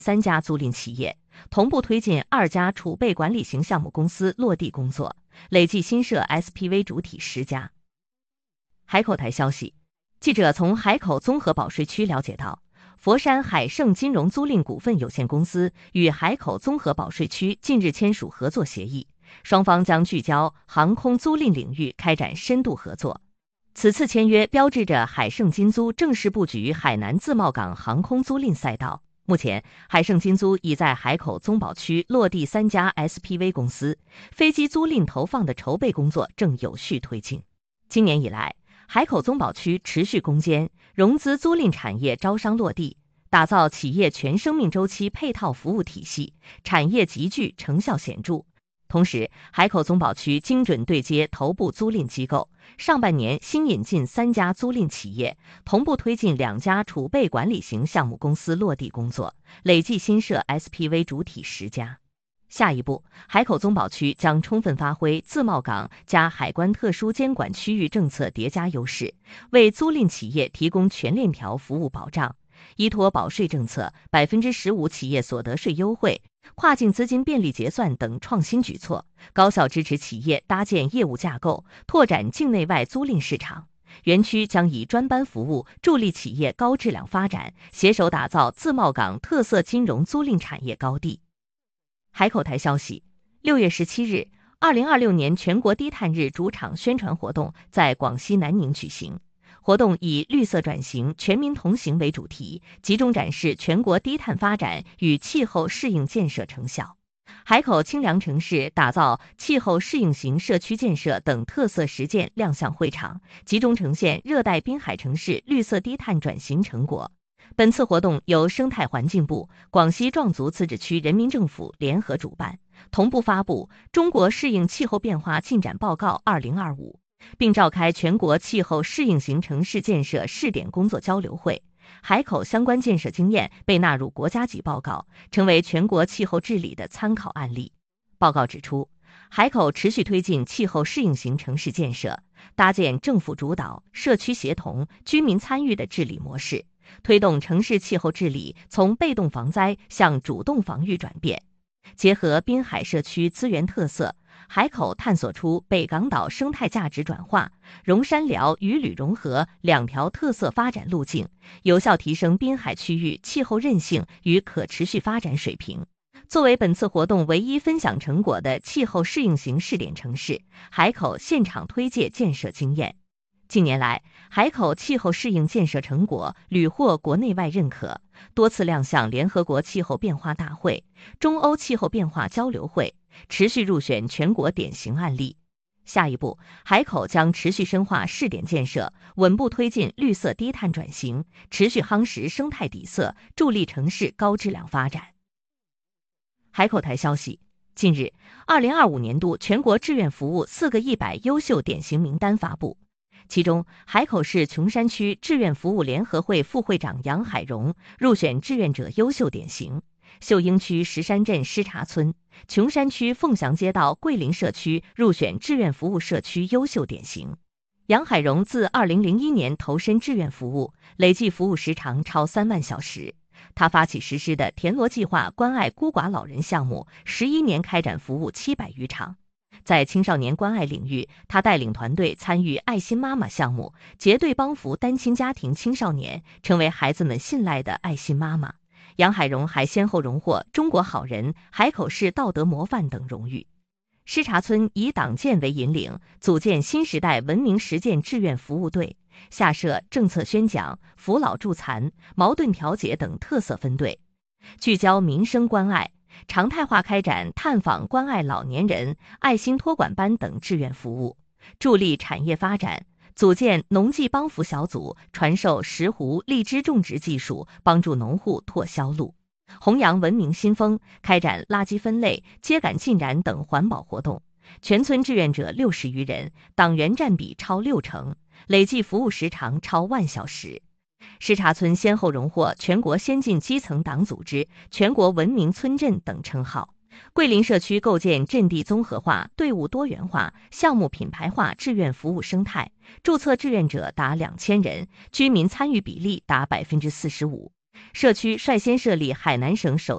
3家租赁企业，同步推进2家储备管理型项目公司落地工作，累计新设 SPV 主体10家。海口台消息，记者从海口综合保税区了解到，佛山海盛金融租赁股份有限公司与海口综合保税区近日签署合作协议，双方将聚焦航空租赁领域开展深度合作。此次签约标志着海盛金租正式布局海南自贸港航空租赁赛道。目前，海盛金租已在海口综保区落地3家 SPV 公司，飞机租赁投放的筹备工作正有序推进。今年以来，海口综保区持续攻坚融资租赁产业招商落地，打造企业全生命周期配套服务体系，产业集聚成效显著。同时，海口综保区精准对接头部租赁机构，上半年新引进3家租赁企业，同步推进2家储备管理型项目公司落地工作，累计新设 SPV 主体10家。下一步，海口综保区将充分发挥自贸港加海关特殊监管区域政策叠加优势，为租赁企业提供全链条服务保障。依托保税政策15%企业所得税优惠、跨境资金便利结算等创新举措，高效支持企业搭建业务架构，拓展境内外租赁市场。园区将以专班服务助力企业高质量发展，携手打造自贸港特色金融租赁产业高地。海口台消息，6月17日，2026年全国低碳日主场宣传活动在广西南宁举行。活动以绿色转型、全民同行为主题，集中展示全国低碳发展与气候适应建设成效。海口清凉城市打造气候适应型社区建设等特色实践亮相会场，集中呈现热带滨海城市绿色低碳转型成果。本次活动由生态环境部、广西壮族自治区人民政府联合主办，同步发布《中国适应气候变化进展报告2025》。并召开全国气候适应型城市建设试点工作交流会，海口相关建设经验被纳入国家级报告，成为全国气候治理的参考案例。报告指出，海口持续推进气候适应型城市建设，搭建政府主导、社区协同、居民参与的治理模式，推动城市气候治理从被动防灾向主动防御转变。结合滨海社区资源特色，海口探索出北港岛生态价值转化、融山辽与旅融合2条特色发展路径，有效提升滨海区域气候韧性与可持续发展水平。作为本次活动唯一分享成果的气候适应型试点城市，海口现场推介建设经验。近年来，海口气候适应建设成果屡获国内外认可，多次亮相联合国气候变化大会、中欧气候变化交流会，持续入选全国典型案例。下一步，海口将持续深化试点建设，稳步推进绿色低碳转型，持续夯实生态底色，助力城市高质量发展。海口台消息，近日，2025年度全国志愿服务4个100优秀典型名单发布。其中，海口市琼山区志愿服务联合会副会长杨海荣入选志愿者优秀典型，秀英区石山镇施茶村、琼山区凤翔街道桂林社区入选志愿服务社区优秀典型。杨海荣自2001年投身志愿服务，累计服务时长超3万小时。他发起实施的田螺计划关爱孤寡老人项目，11年开展服务700余场。在青少年关爱领域，他带领团队参与爱心妈妈项目，结对帮扶单亲家庭青少年，成为孩子们信赖的爱心妈妈。杨海荣还先后荣获中国好人、海口市道德模范等荣誉。施茶村以党建为引领，组建新时代文明实践志愿服务队，下设政策宣讲、扶老助残、矛盾调解等特色分队，聚焦民生关爱，常态化开展探访关爱老年人、爱心托管班等志愿服务，助力产业发展，组建农技帮扶小组，传授石斛、荔枝种植技术，帮助农户拓销路，弘扬文明新风，开展垃圾分类、秸秆浸染等环保活动。全村志愿者60余人，党员占比超60%，累计服务时长超万小时。施茶村先后荣获全国先进基层党组织、全国文明村镇等称号。桂林社区构建阵地综合化、队伍多元化、项目品牌化志愿服务生态，注册志愿者达2000人，居民参与比例达45%。社区率先设立海南省首